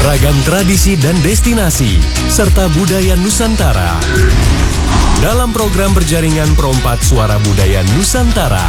Ragam tradisi dan destinasi, serta budaya Nusantara. Dalam program berjaringan Perompat Suara Budaya Nusantara.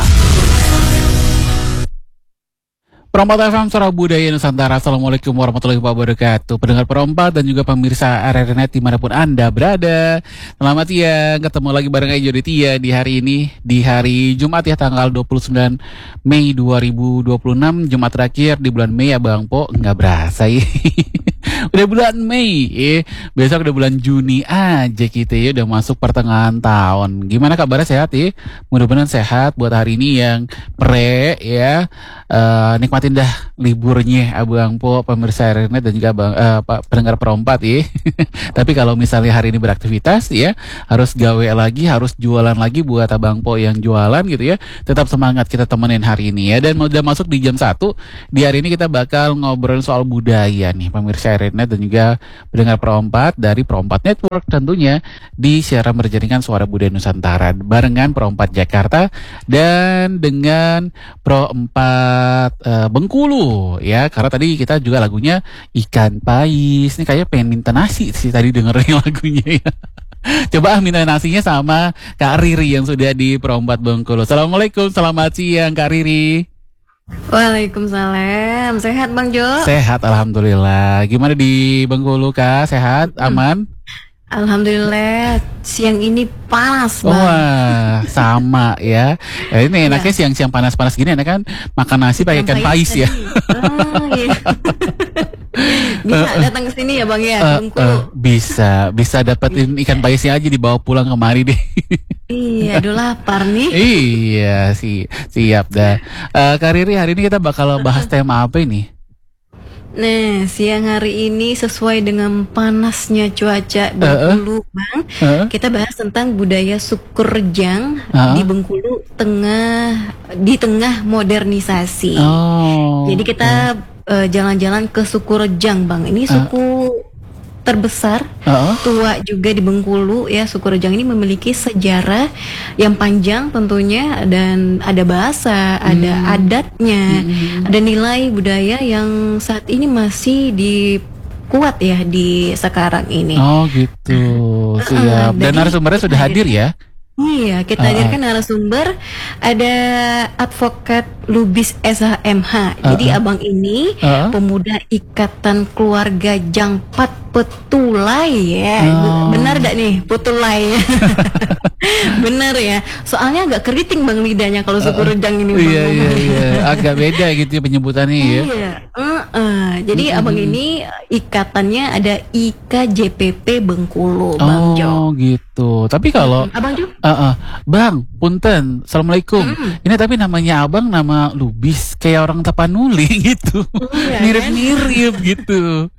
Perompat FM Suara Budaya Nusantara. Assalamualaikum warahmatullahi wabarakatuh. Pendengar Perompat dan juga pemirsa RRNet dimanapun Anda berada. Selamat siang, ketemu lagi bareng Ejo Ditya di hari ini, di hari Jumat ya, tanggal 29 Mei 2026. Jumat terakhir di bulan Mei ya Bang Po. Nggak berasa ya. Udah bulan Mei ya. Besok udah bulan Juni aja kita ya, udah masuk pertengahan tahun. Gimana kabarnya, sehat ya? Mudah-mudahan sehat buat hari ini yang ya. Nikmatin dah liburnya Abang Po, pemirsa RRNet dan juga pendengar Perompat ya. Tapi kalau misalnya hari ini beraktivitas ya, harus gawe lagi, harus jualan lagi buat Abang Po yang jualan gitu ya. Tetap semangat kita temenin hari ini ya. Dan udah masuk di jam 1. Di hari ini kita bakal ngobrol soal budaya nih pemirsa RRNet dan juga pendengar Perompat dari Perompat Network tentunya di siaran berjaringan Suara Budaya Nusantara barengan Perompat Jakarta dan dengan Perompat Bengkulu ya, karena tadi kita juga lagunya Ikan Pais. Ini kayaknya pengen minta nasi sih tadi dengerin lagunya ya. Coba minta nasinya sama Kak Riri yang sudah di Perompat Bengkulu. Assalamualaikum, selamat siang Kak Riri. Waalaikumsalam. Sehat Bang Jo? Sehat alhamdulillah. Gimana di Bengkulu Kak? Sehat? Aman? Alhamdulillah, siang ini panas Bang. Wah, sama ya. Ini enaknya siang-siang panas-panas gini enak kan makan nasi pakai ikan pais ya. Iya. Bisa datang ke sini ya Bang ya, Bengkulu. Bisa dapetin ikan paisnya aja dibawa pulang kemari deh. Iya, aduh lapar nih. Iya sih, siap dah. Kak Riri, hari ini kita bakal bahas tema apa ini? Nah, siang hari ini sesuai dengan panasnya cuaca Bengkulu, Bang. Kita bahas tentang budaya Sukurejang di Bengkulu di tengah modernisasi. Jadi kita jalan-jalan ke Sukurejang, Bang. Ini suku terbesar, tua juga di Bengkulu ya. Sukurejang ini memiliki sejarah yang panjang tentunya, dan ada bahasa, ada adatnya, ada nilai budaya yang saat ini masih kuat ya di sekarang ini. Oh gitu, siap. Dan narasumbernya sudah hadir ya? Iya, kita hadirkan narasumber, ada advokat Lubis SHMH. Jadi abang ini pemuda Ikatan Keluarga Jangpat Petulai ya. Benar gak nih Petulai? Bener ya. Soalnya agak keriting Bang lidahnya kalau Sukurejang ini. Iya. Agak beda gitu ya penyebutannya ya. Iya. Jadi abang ini ikatannya ada IKJPP Bengkulu, Bang Jo. Oh gitu. Tapi kalau Abang Jo? Bang, punten, assalamualaikum. Ini tapi namanya abang nama Lubis, kayak orang Tapanuli gitu, mirip-mirip gitu.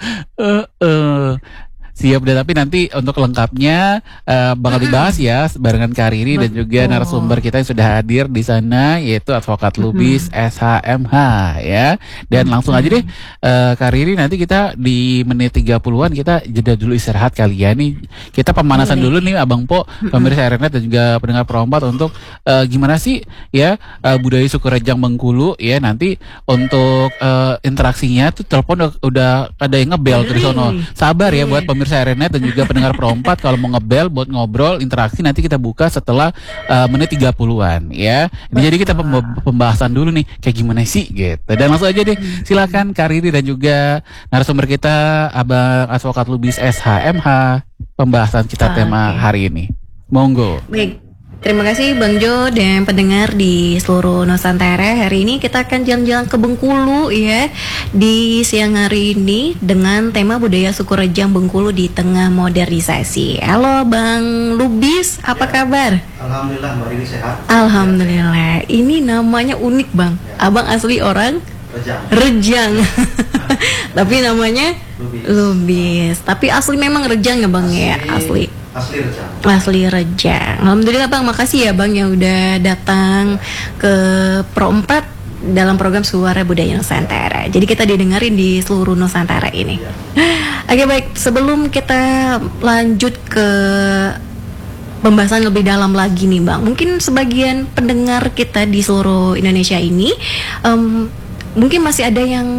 Siap deh, tapi nanti untuk lengkapnya bakal dibahas ya barengan Kak Riri dan juga narasumber kita yang sudah hadir di sana, yaitu advokat Lubis SHMH ya. Dan langsung aja deh Kak Riri, nanti kita di menit 30-an kita jeda dulu istirahat kali ya. Nih kita pemanasan dulu nih Abang Po, pemirsa RRNet dan juga pendengar Perompat untuk gimana sih ya budaya Sukurejang Bengkulu ya. Nanti untuk interaksinya tuh telepon udah ada yang ngebel dari sono. Sabar ya buat pemirsa RRNet dan juga pendengar Perompat, kalau mau ngebel buat ngobrol interaksi nanti kita buka setelah menit 30-an ya. Jadi kita pembahasan dulu nih kayak gimana sih gitu. Dan langsung aja deh, silakan Kak Riri dan juga narasumber kita Abang Advokat Lubis SHMH, pembahasan kita tema hari ini. Monggo. Baik. Terima kasih Bang Jo dan pendengar di seluruh Nusantara. Hari ini kita akan jalan-jalan ke Bengkulu ya, di siang hari ini dengan tema budaya Sukurejang Bengkulu di tengah modernisasi. Halo Bang Lubis, apa kabar? Alhamdulillah Mbak Riri sehat. Alhamdulillah. Ini namanya unik Bang. Abang asli orang Rejang. Tapi namanya Lubis. Tapi asli memang Rejang ya Bang ya? Asli Rejang. Alhamdulillah Bang, makasih ya Bang yang udah datang ke Perompat dalam program Suara Budaya Nusantara. Jadi kita didengarin di seluruh Nusantara ini. Oke baik, sebelum kita lanjut ke pembahasan lebih dalam lagi nih Bang, mungkin sebagian pendengar kita di seluruh Indonesia ini mungkin masih ada yang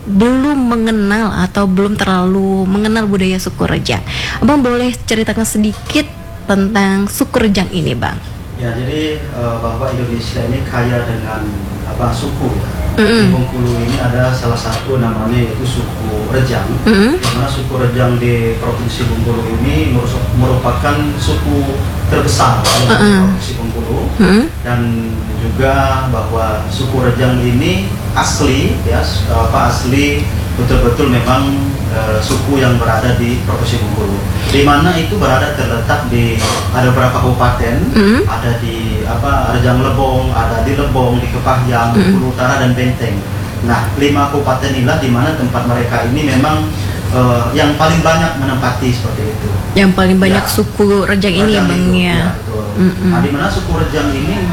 belum mengenal atau belum terlalu mengenal budaya suku Rejang, Abang boleh ceritakan sedikit tentang suku Rejang ini, Bang? Ya, jadi bahwa Indonesia ini kaya dengan suku ya. Di Bengkulu ini ada salah satu namanya yaitu suku Rejang. Karena suku Rejang di Provinsi Bengkulu ini merupakan suku terbesar di Provinsi Bengkulu. Dan juga bahwa suku Rejang ini asli ya, asli betul-betul memang suku yang berada di Provinsi Bengkulu. Di mana itu berada terletak di ada beberapa kabupaten, ada di Rejang Lebong, ada di Lebong, di Kepahyang, Bengkulu Utara dan Benteng. Nah, 5 kabupaten inilah di mana tempat mereka ini memang yang paling banyak menempati seperti itu. Yang paling banyak suku Rejang ini ya, Bang ya. Nah, di mana suku Rejang ini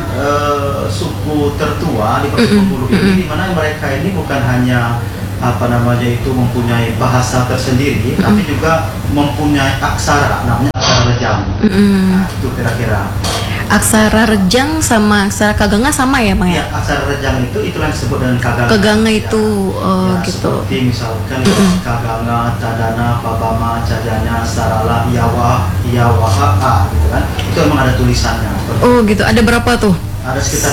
suku tertua di Provinsi Bengkulu ini, di mana mereka ini bukan hanya mempunyai bahasa tersendiri, tapi juga mempunyai aksara, namanya aksara Rejang. Nah, itu kira-kira. Aksara Rejang sama aksara Kaganga sama ya, Bang ya? Ya, aksara Rejang itulah yang disebut dengan Kaganga. Kaganga itu gitu. Seperti misalkan Kaganga, Cadana, Pabama, Cadanya, Sarala, Iyawa, Iyawaha, gitu kan. Itu memang ada tulisannya. Gitu. Ada berapa tuh? Ada sekitar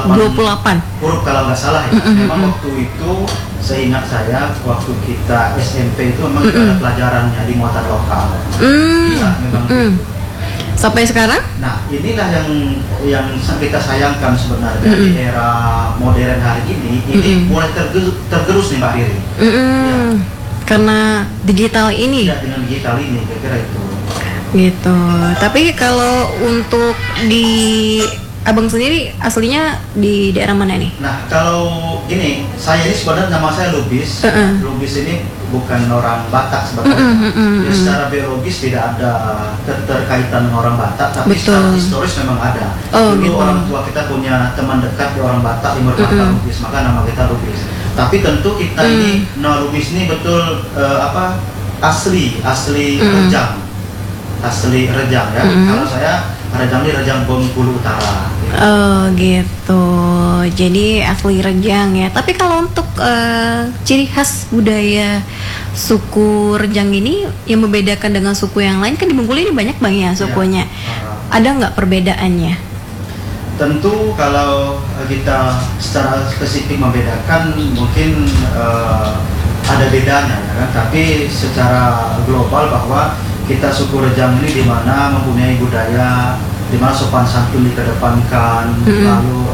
28 huruf kalau nggak salah ya. Memang waktu itu seingat saya waktu kita SMP itu memang ada pelajarannya di muatan lokal. Iya, memang gitu. Sampai sekarang? Nah, inilah yang kita sayangkan sebenarnya di era modern hari ini mulai tergerus nih Mbak Riri. Ya. Karena digital ini. Ya, dengan digital ini kira-kira itu. Gitu. Tapi kalau untuk di Abang sendiri aslinya di daerah mana nih? Nah, kalau ini saya ini sebenarnya nama saya Lubis. Lubis ini bukan orang Batak sebetulnya. Jadi secara biologis tidak ada keterkaitan dengan orang Batak, tapi secara historis memang ada. Dulu gitu. Orang tua kita punya teman dekat di orang Batak yang berkata Lubis, maka nama kita Lubis. Tapi tentu kita ini Lubis ini betul asli Rejang. Asli Rejang ya. Kalau saya Rejang ini Rejang Bengkulu Utara. Gitu. Jadi asli Rejang ya. Tapi kalau untuk ciri khas budaya suku Rejang ini yang membedakan dengan suku yang lain, kan di Bengkulu ini banyak Bang ya sukunya. Ada nggak perbedaannya? Tentu kalau kita secara spesifik membedakan mungkin ada bedanya ya kan. Tapi secara global bahwa kita suku Rejang ini di mana mempunyai budaya di mana sopan santun dikedepankan, lalu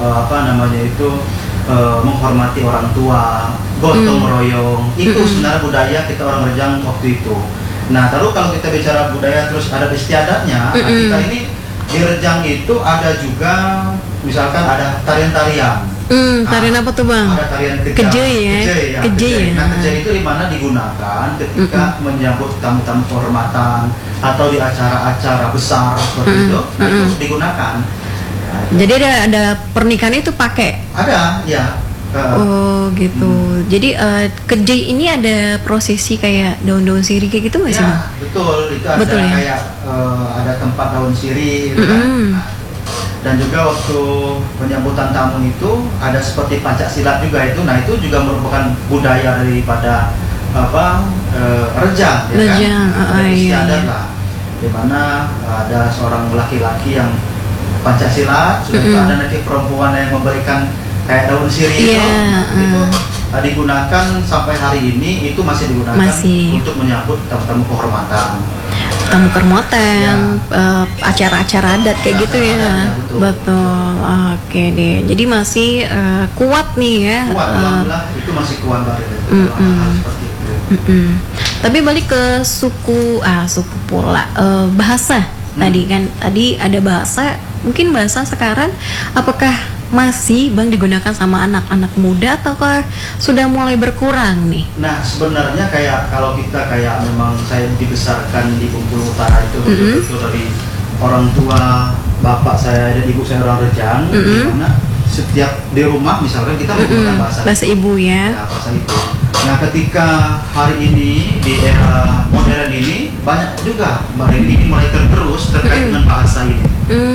menghormati orang tua, gotong royong. Itu sebenarnya budaya kita orang Rejang waktu itu. Nah, lalu kalau kita bicara budaya terus ada istiadatnya, kita ini di Rejang itu ada juga misalkan ada tarian-tarian. Tarian apa tuh Bang? Ada tarian kejai ya. Kejai. Nah, kejai itu di mana digunakan ketika menyambut tamu-tamu kehormatan atau di acara-acara besar seperti itu. Nah, itu digunakan. Nah, jadi ada pernikahan itu pakai? Ada, ya. Gitu. Jadi kejai ini ada prosesi kayak daun-daun sirih kayak gitu nggak sih? Ya, betul. Itu ada ya? Kayak ada tempat daun sirih, gitu kan. Dan juga waktu penyambutan tamu itu ada seperti pencak silat juga itu. Nah, itu juga merupakan budaya daripada Rejang, ya kan? Istiadat lah, di mana ada seorang laki-laki yang pencak silat, sudah itu ada nanti perempuan yang memberikan kayak daun sirih itu digunakan sampai hari ini, itu masih digunakan untuk menyambut tamu-tamu kehormatan. Tamu kehormatan, acara-acara adat kayak gitu ya. Betul. Oke deh. Jadi masih kuat nih ya. Kuat, alhamdulillah itu masih kuat banget. Seperti itu. Tapi balik ke suku pula bahasa. Tadi ada bahasa. Mungkin bahasa sekarang apakah masih Bang digunakan sama anak-anak muda ataukah sudah mulai berkurang nih? Nah, sebenarnya kalau kita memang saya dibesarkan di Bengkulu Utara itu betul-betul dari orang tua bapak saya dan ibu saya orang Rejang, di mana setiap di rumah misalkan kita menggunakan bahasa ibu ya. Bahasa ibu. Nah, ketika hari ini di era modern ini banyak juga ini mulai tergerus terkait dengan bahasa ini. Nah,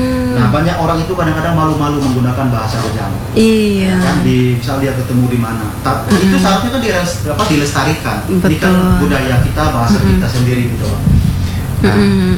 Nah, banyak orang itu kadang-kadang malu-malu menggunakan bahasa Rejang. Iya. Kan misal dia ketemu di mana. Itu seharusnya kan dilestarikan. Ini kan budaya kita, bahasa kita sendiri gitu. Nah,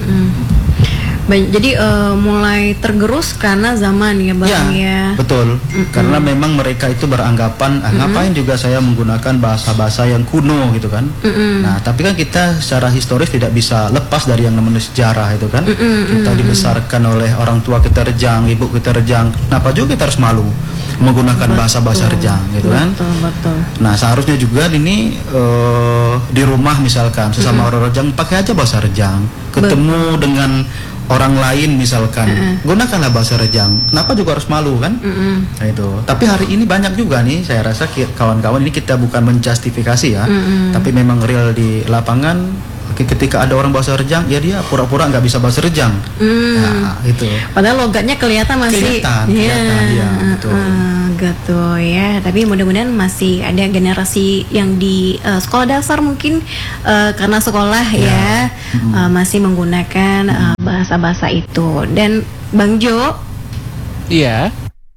jadi mulai tergerus karena zaman ya Bang ya. Betul. Karena memang mereka itu beranggapan ngapain juga saya menggunakan bahasa-bahasa yang kuno gitu kan. Nah, tapi kan kita secara historis tidak bisa lepas dari yang namanya sejarah itu kan. Kita dibesarkan oleh orang tua kita Rejang, ibu kita Rejang. Kenapa juga kita harus malu menggunakan bahasa-bahasa Rejang gitu kan. Betul. Nah, seharusnya juga ini di rumah misalkan sesama orang Rejang pakai aja bahasa Rejang. Ketemu dengan orang lain misalkan gunakanlah bahasa Rejang. Kenapa juga harus malu kan? Nah, itu. Tapi hari ini banyak juga nih, saya rasa kawan-kawan ini kita bukan menjustifikasi ya, tapi memang real di lapangan. Ketika ada orang bahasa Rejang, ya dia pura-pura nggak bisa bahasa Rejang. Nah, itu. Padahal logatnya kelihatan masih. Kelihatan, ya, betul. Gitu ya. Tapi mudah-mudahan masih ada generasi yang di sekolah dasar mungkin karena sekolah ya masih menggunakan bahasa-bahasa itu. Dan Bang Jo, iya.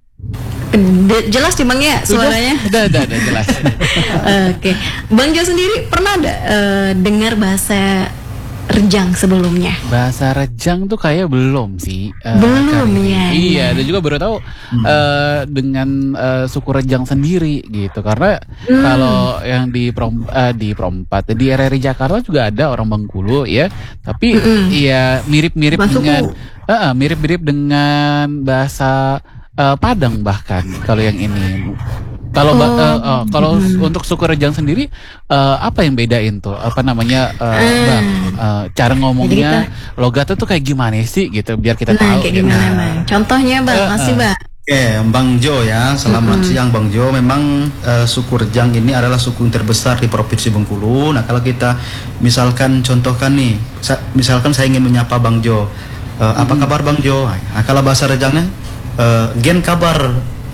Jelas sih Bang ya suaranya? Udah jelas. Oke. Bang Jo sendiri pernah ada dengar bahasa Rejang sebelumnya? Bahasa Rejang tuh kayak belum sih. Belum ya. Iya, dan juga baru tahu dengan suku Rejang sendiri gitu. Karena kalau yang di Perompat di RRI Jakarta juga ada orang Bengkulu ya. Tapi ya mirip-mirip dengan mirip-mirip dengan bahasa Padang bahkan kalau yang ini. Kalau kalau untuk suku Rejang sendiri apa yang bedain tuh? Apa namanya Bang? Cara ngomongnya, logatnya tuh kayak gimana sih gitu biar kita tahu. Kayak gimana Bang? Contohnya Bang, masih Bang. Oke, Bang Jo ya, selamat siang Bang Jo. Memang suku Rejang ini adalah suku yang terbesar di Provinsi Bengkulu. Nah, kalau kita misalkan contohkan nih, misalkan saya ingin menyapa Bang Jo, apa kabar Bang Jo? Nah, kalau bahasa Rejangnya gen kabar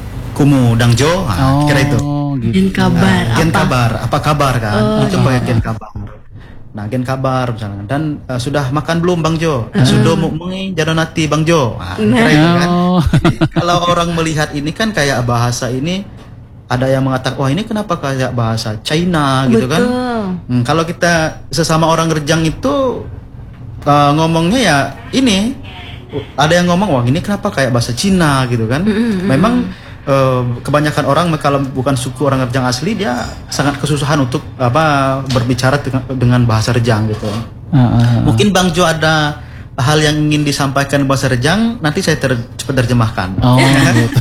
kumu dang Jo, kira itu. Gen kabar. Gen kabar, apa kabar kan? Itu pakai gen kabar. Nah, gen kabar misalnya. Dan sudah makan belum Bang Jo? Sudah mengi jadonati Bang Jo. Kira itu kan. Jadi, kalau orang melihat ini kan kayak bahasa ini ada yang mengatakan wah ini kenapa kayak bahasa China gitu kan. Kalau kita sesama orang Rejang itu ngomongnya ya ini ada yang ngomong wah ini kenapa kayak bahasa Cina gitu kan. Memang kebanyakan orang kalau bukan suku orang Rejang asli dia sangat kesusahan untuk berbicara dengan bahasa Rejang gitu. Mungkin Bang Jo ada hal yang ingin disampaikan bahasa Rejang, nanti saya cepat terjemahkan. Gitu.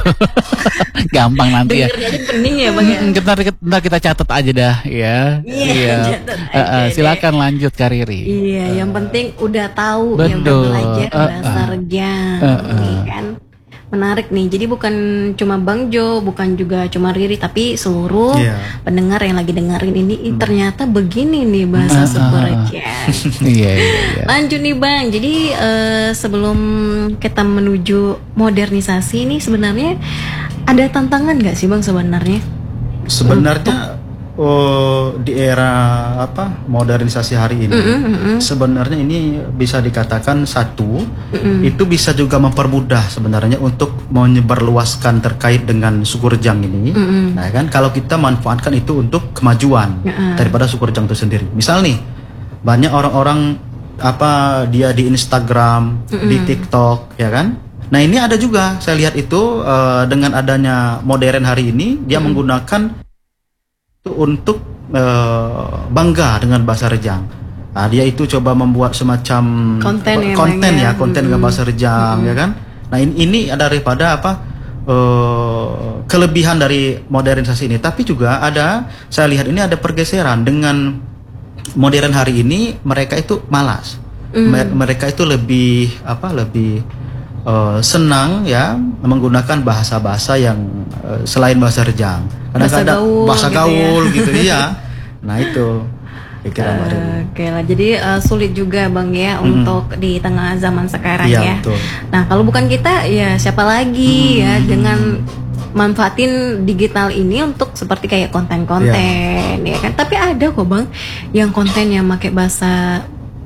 Gampang nanti ya. Dengernya pening ya Bang ya. Ntar kita catat aja dah ya. Iya. Silakan lanjut Kak Riri. Iya, yang penting udah tahu Betul. ya udah belajar bahasa Rejang. Kan? Menarik nih. Jadi bukan cuma Bang Jo, bukan juga cuma Riri, tapi seluruh pendengar yang lagi dengerin ini ternyata begini nih bahasa suku Rejang. Iya. Lanjut nih Bang. Jadi sebelum kita menuju modernisasi ini sebenarnya ada tantangan nggak sih Bang sebenarnya? Sebenarnya di era modernisasi hari ini sebenarnya ini bisa dikatakan itu bisa juga mempermudah sebenarnya untuk menyebarluaskan terkait dengan suku Rejang ini. Nah kan kalau kita manfaatkan itu untuk kemajuan daripada suku Rejang itu sendiri. Misal nih banyak orang-orang dia di Instagram, di TikTok ya kan. Nah ini ada juga saya lihat itu dengan adanya modern hari ini dia menggunakan untuk bangga dengan bahasa Rejang. Nah, dia itu coba membuat semacam konten dengan bahasa Rejang ya kan. Nah ini ada daripada kelebihan dari modernisasi ini, tapi juga saya lihat ini ada pergeseran dengan modern hari ini. Mereka itu malas, mereka itu lebih senang ya menggunakan bahasa-bahasa yang selain bahasa Rejang. Kadang-kadang bahasa gaul gitu ya. Nah itu pikiran Oke lah, jadi sulit juga Bang ya untuk di tengah zaman sekarang ya. Betul. Nah kalau bukan kita ya siapa lagi ya dengan manfaatin digital ini untuk seperti kayak konten-konten ya kan. Tapi ada kok Bang yang konten yang pakai bahasa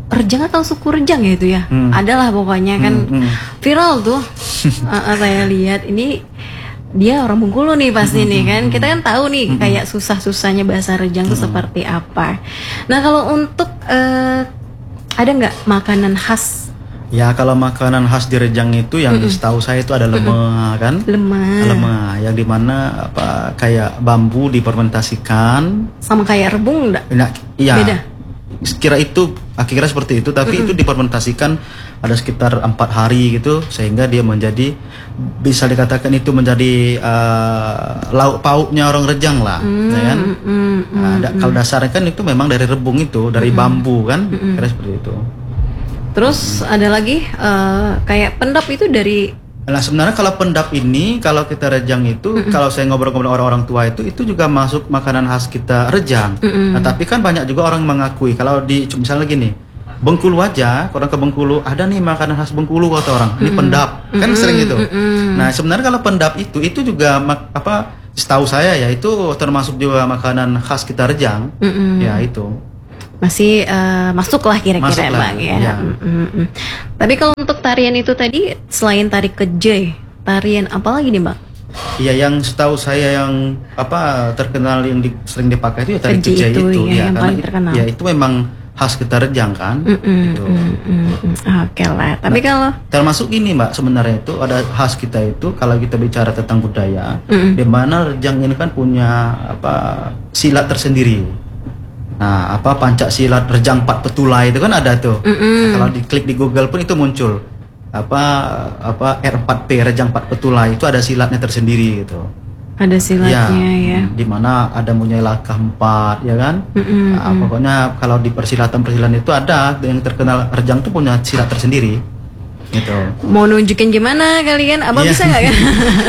Rejang atau suku Rejang ya itu ya, adalah pokoknya kan viral tuh. Saya lihat ini dia orang Bengkulu nih pasti nih kan, kita kan tahu nih kayak susah-susahnya bahasa Rejang tuh seperti apa. Nah kalau untuk ada nggak makanan khas? Ya kalau makanan khas di Rejang itu yang setahu saya itu ada lemah kan, lemah yang dimana apa kayak bambu difermentasikan, sama kayak rebung enggak? Nah, iya. Beda. Kira seperti itu, tapi itu difermentasikan ada sekitar 4 hari gitu, sehingga dia menjadi, bisa dikatakan itu menjadi lauk pauknya orang Rejang lah, ya kan? Kalau dasarnya kan itu memang dari rebung itu, dari bambu kan, kira seperti itu. Terus ada lagi kayak pendap itu dari. Nah sebenarnya kalau pendap ini, kalau kita Rejang itu, kalau saya ngobrol-ngobrol orang-orang tua itu juga masuk makanan khas kita Rejang. Nah tapi kan banyak juga orang mengakui, kalau di misalnya gini, Bengkulu aja, orang ke Bengkulu, ada nih makanan khas Bengkulu kata orang, ini pendap, kan sering gitu. Nah sebenarnya kalau pendap itu juga setahu saya ya itu termasuk juga makanan khas kita Rejang, ya itu. Masih masuk lah kira-kira Bang ya. Tapi kalau untuk tarian itu tadi selain tari kejai, tarian apa lagi nih Bang? Iya yang setahu saya yang terkenal yang sering dipakai itu ya tari kejai itu ya, yang karena paling terkenal. Ya itu memang khas kita Rejang kan. Gitu. Oke lah. Tapi kalau termasuk ini Mbak sebenarnya itu ada khas kita itu kalau kita bicara tentang budaya, di mana Rejang ini kan punya silat tersendiri. Nah, Pancak silat Rejang 4 Petulai itu kan ada tuh. Nah, kalau diklik di Google pun itu muncul R4P Rejang 4 Petulai itu ada silatnya tersendiri gitu. Ada silatnya ya. Di mana ada Munyai Langkah 4 ya kan. Pokoknya kalau di persilatan itu ada yang terkenal Rejang tuh punya silat tersendiri. Gitu. Mau nunjukin gimana kalian? Abang bisa nggak kan?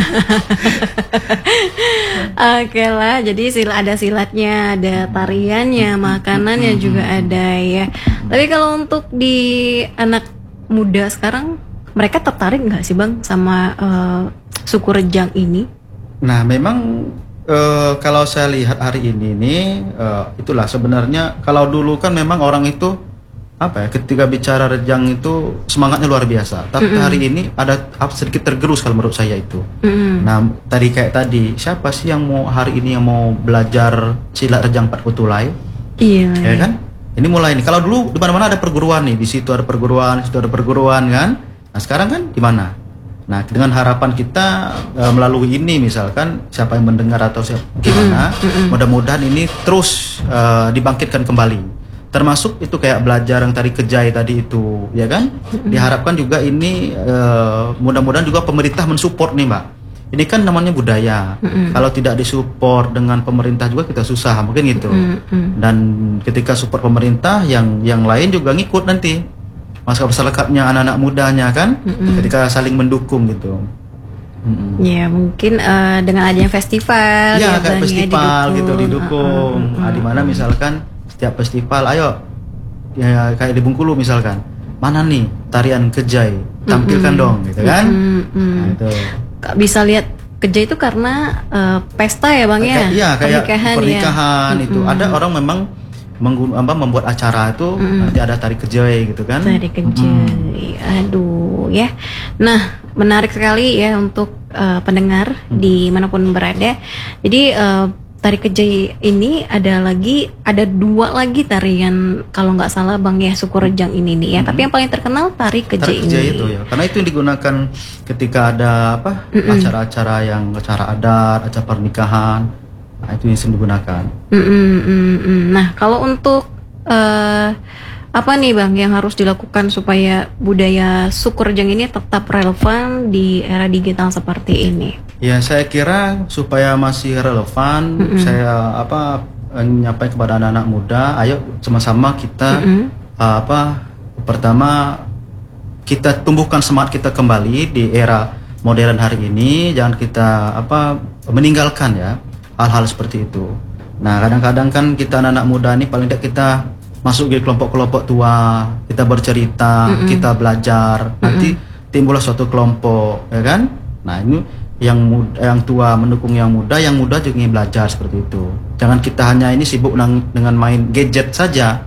Oke lah, jadi ada silatnya, ada tariannya, makanannya juga ada ya. Tapi kalau untuk di anak muda sekarang, mereka tertarik nggak sih Bang sama suku Rejang ini? Nah memang kalau saya lihat hari ini nih, itulah sebenarnya kalau dulu kan memang orang itu ketika bicara Rejang itu semangatnya luar biasa. Tapi hari ini ada sedikit tergerus kalau menurut saya itu. Nah kayak tadi siapa sih yang mau hari ini yang mau belajar silat Rejang 4 Petulai? Iya. Ya kan? Ini mulai nih. Kalau dulu di mana-mana ada perguruan nih, di situ ada perguruan, di situ ada perguruan kan. Nah sekarang kan di mana? Nah dengan harapan kita melalui ini misalkan siapa yang mendengar atau gimana, mudah-mudahan ini terus dibangkitkan kembali. Termasuk itu kayak belajar yang tari kejai tadi itu, ya kan? Diharapkan juga ini mudah-mudahan juga pemerintah mensupport nih Mbak. Ini kan namanya budaya. Kalau tidak disupport dengan pemerintah juga kita susah, mungkin gitu. Dan ketika support pemerintah, yang lain juga ngikut nanti. Masyarakatnya anak-anak mudanya kan, ketika saling mendukung gitu. Ya mungkin dengan adanya festival. Ya kayak festival gitu didukung. Di mana misalkan setiap festival, ayo ya kayak di Bengkulu misalkan, mana nih tarian kejai, tampilkan dong gitu kan. Nah, itu. Bisa lihat kejai itu karena pesta ya Bang ya. Iya kayak pernikahan itu. Ada orang memang membuat acara itu nanti ada tari kejai gitu kan. Tari kejai. Aduh ya. Nah, menarik sekali ya untuk pendengar dimanapun berada. Jadi tari kejai ini ada 2 lagi tarian kalau nggak salah Bang ya, suku Rejang ini nih ya. Tapi yang paling terkenal tari kejai ini. Itu ya. Karena itu yang digunakan ketika ada acara-acara yang acara adat, acara pernikahan. Nah, itu yang sering digunakan. Nah, kalau untuk apa nih Bang yang harus dilakukan supaya budaya suku Rejang ini tetap relevan di era digital seperti ini? Ya saya kira supaya masih relevan, saya menyampaikan kepada anak-anak muda, ayo sama-sama kita pertama kita tumbuhkan semangat kita kembali di era modern hari ini. Jangan kita meninggalkan ya hal-hal seperti itu. Nah kadang-kadang kan kita anak-anak muda ini paling tidak kita masuk di kelompok-kelompok tua, kita bercerita, kita belajar, nanti timbullah suatu kelompok, ya kan? Nah ini yang tua mendukung yang muda juga ingin belajar seperti itu. Jangan kita hanya ini sibuk dengan main gadget saja.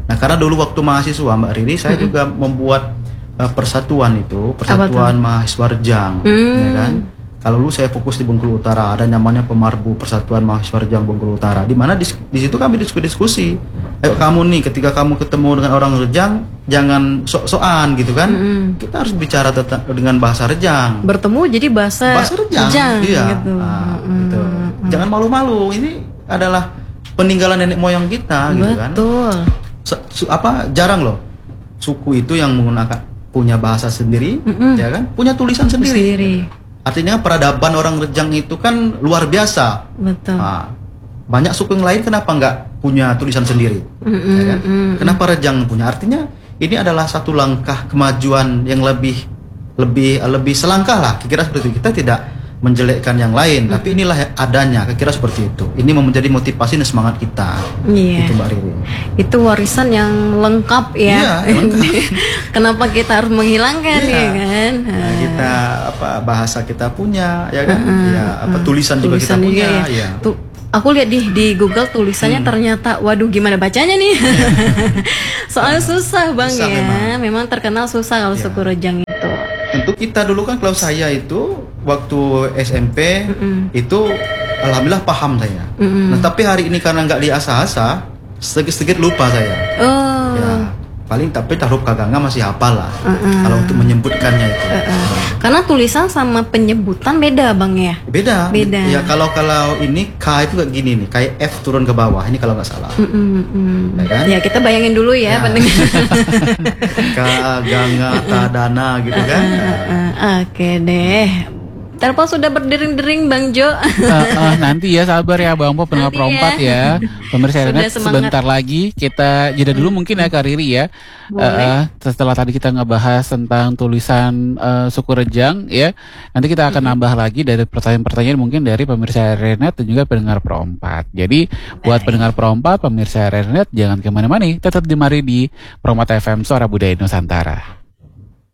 Nah, karena dulu waktu mahasiswa Mbak Riri, saya juga membuat persatuan mahasiswa Rejang, ya kan? Kalau dulu saya fokus di Bengkulu Utara, ada namanya Pemarbu Persatuan Mahasiswa Rejang Bengkulu Utara, di mana di situ kami diskusi. Ayo kamu nih, ketika kamu ketemu dengan orang Rejang, jangan sok-sokan gitu kan. Kita harus bicara dengan bahasa Rejang. Bertemu jadi bahasa Rejang. Iya. Gitu. Gitu. Jangan malu-malu. Ini adalah peninggalan nenek moyang kita, gitu kan. Betul. Jarang loh suku itu yang menggunakan punya bahasa sendiri, ya kan? Punya tulisan sendiri. Artinya peradaban orang Rejang itu kan luar biasa. Betul. Nah, banyak suku yang lain kenapa nggak punya tulisan sendiri? Ya kan? Kenapa Rejang punya? Artinya ini adalah satu langkah kemajuan yang lebih selangkah lah. Kira-kira seperti itu. Kita tidak menjelekkan yang lain, tapi inilah adanya. Kira-kira seperti itu. Ini menjadi motivasi dan semangat kita. Iya. Itu Mbak Riri. Itu warisan yang lengkap ya. Iya, lengkap. Kenapa kita harus menghilangkan ya kan? Nah, kita bahasa kita punya, ya kan? Tulisan juga kita punya. Ya. Tuh, aku lihat di Google tulisannya ternyata, waduh gimana bacanya nih? Soalnya susah Bang susah ya. Memang terkenal susah kalau suku Rejang itu. Untuk kita dulu kan, kalau saya itu waktu SMP itu alhamdulillah paham saya. Nah, tapi hari ini karena nggak diasah-asah, sedikit lupa saya. Ya, paling tapi huruf kaganga masih hafal lah. Kalau untuk menyebutkannya itu. Karena tulisan sama penyebutan beda Bang ya. Beda. Ya kalau ini K itu kayak gini nih, kayak F turun ke bawah. Ini kalau nggak salah. Ya, kan? Ya kita bayangin dulu ya. Kaganga tadana gitu kan. Oke deh. Telepon sudah berdering-dering Bang Jo. Nanti ya, sabar ya Bang Po, pendengar perompat ya. Pemirsa Renet, sebentar lagi kita jeda dulu mungkin ya Kak Riri ya. Setelah tadi kita ngebahas tentang tulisan suku Rejang ya, nanti kita akan nambah lagi dari pertanyaan-pertanyaan mungkin dari pemirsa Renet dan juga pendengar perompat. Jadi buat pendengar perompat, pemirsa Renet, jangan kemana-mana, tetap di Perompat FM Suara Budaya Nusantara.